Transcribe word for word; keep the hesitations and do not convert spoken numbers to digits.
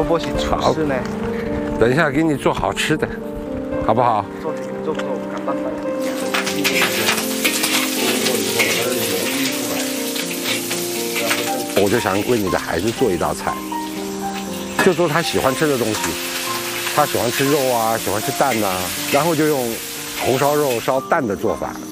伯是厨师呢。 等一下给你做好吃的，好不好？ 做做做简单饭。 我就想为你的孩子做一道菜，就做他喜欢吃的东西。他喜欢吃肉啊，喜欢吃蛋呐、啊，然后就用红烧肉烧蛋的做法。